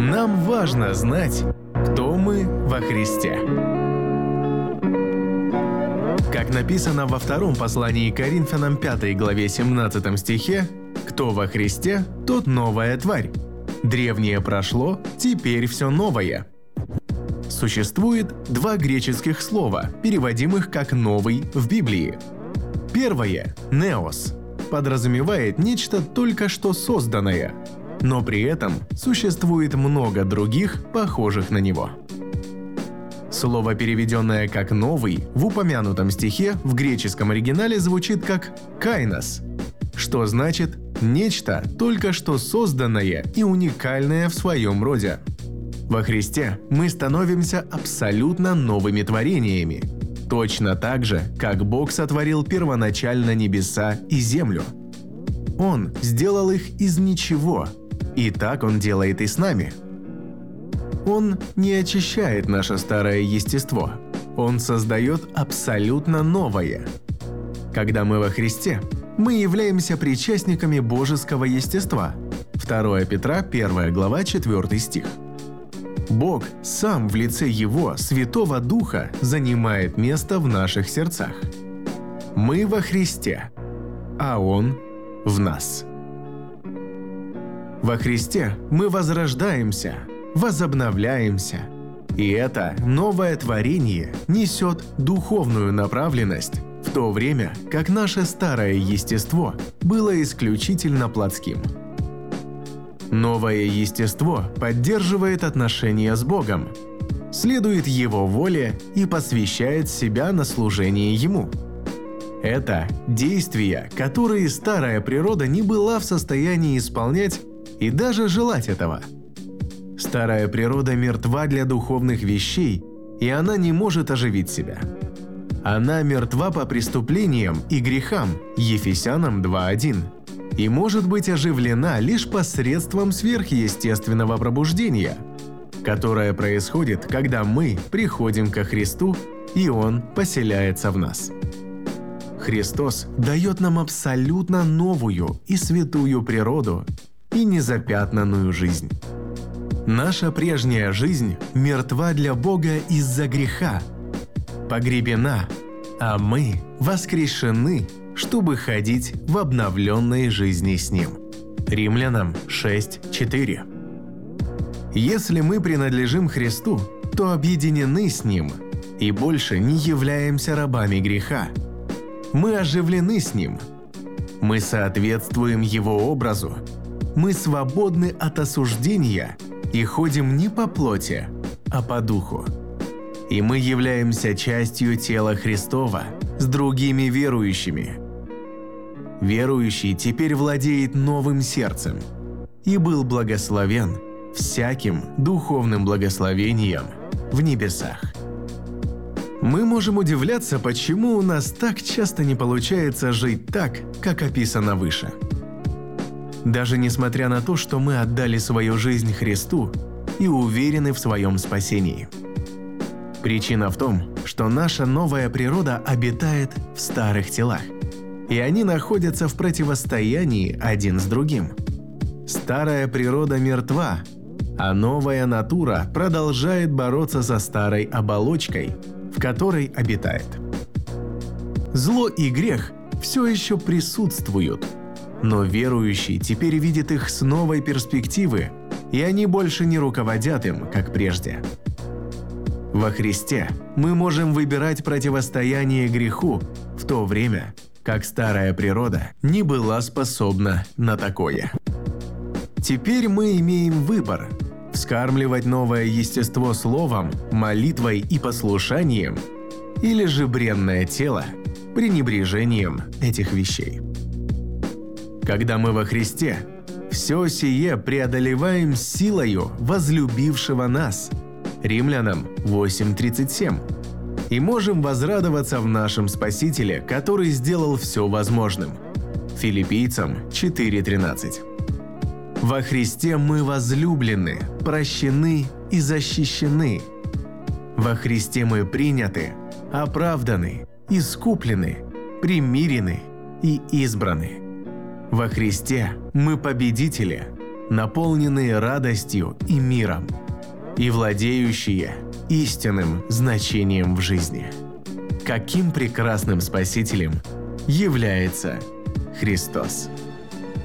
Нам важно знать, кто мы во Христе. Как написано во втором послании к Коринфянам 5 главе 17 стихе, «Кто во Христе, тот новая тварь. Древнее прошло, теперь все новое». Существует два греческих слова, переводимых как «новый» в Библии. Первое «неос» подразумевает нечто только что созданное, но при этом существует много других, похожих на него. Слово, переведенное как «новый», в упомянутом стихе в греческом оригинале звучит как «кайнос», что значит «нечто, только что созданное и уникальное в своем роде». Во Христе мы становимся абсолютно новыми творениями, точно так же, как Бог сотворил первоначально небеса и землю. Он сделал их из ничего, и так Он делает и с нами. Он не очищает наше старое естество, Он создает абсолютно новое. Когда мы во Христе, мы являемся причастниками божеского естества. 2 Петра, 1 глава, 4 стих. Бог сам в лице Его, Святого Духа, занимает место в наших сердцах. Мы во Христе, а Он в нас. Во Христе мы возрождаемся, возобновляемся, и это новое творение несет духовную направленность, в то время как наше старое естество было исключительно плотским. Новое естество поддерживает отношения с Богом, следует Его воле и посвящает себя на служение Ему. Это действия, которые старая природа не была в состоянии исполнять и даже желать этого. Старая природа мертва для духовных вещей, и она не может оживить себя. Она мертва по преступлениям и грехам, Ефесянам 2:1, и может быть оживлена лишь посредством сверхъестественного пробуждения, которое происходит, когда мы приходим ко Христу, и Он поселяется в нас. Христос дает нам абсолютно новую и святую природу и незапятнанную жизнь. Наша прежняя жизнь мертва для Бога из-за греха, погребена, а мы воскрешены, чтобы ходить в обновленной жизни с Ним. Римлянам 6:4. Если мы принадлежим Христу, то объединены с Ним и больше не являемся рабами греха. Мы оживлены с Ним. Мы соответствуем Его образу. Мы свободны от осуждения и ходим не по плоти, а по духу. И мы являемся частью тела Христова с другими верующими. Верующий теперь владеет новым сердцем и был благословен всяким духовным благословением в небесах. Мы можем удивляться, почему у нас так часто не получается жить так, как описано выше. Даже несмотря на то, что мы отдали свою жизнь Христу и уверены в своем спасении. Причина в том, что наша новая природа обитает в старых телах, и они находятся в противостоянии один с другим. Старая природа мертва, а новая натура продолжает бороться со старой оболочкой, в которой обитает. Зло и грех все еще присутствуют, но верующий теперь видит их с новой перспективы, и они больше не руководят им, как прежде. Во Христе мы можем выбирать противостояние греху, в то время как старая природа не была способна на такое. Теперь мы имеем выбор – вскармливать новое естество словом, молитвой и послушанием, или же бренное тело пренебрежением этих вещей. Когда мы во Христе, все сие преодолеваем силою возлюбившего нас. Римлянам 8:37. И можем возрадоваться в нашем Спасителе, который сделал все возможным. Филиппийцам 4:13. Во Христе мы возлюблены, прощены и защищены. Во Христе мы приняты, оправданы, искуплены, примирены и избраны. Во Христе мы победители, наполненные радостью и миром, и владеющие истинным значением в жизни. Каким прекрасным Спасителем является Христос!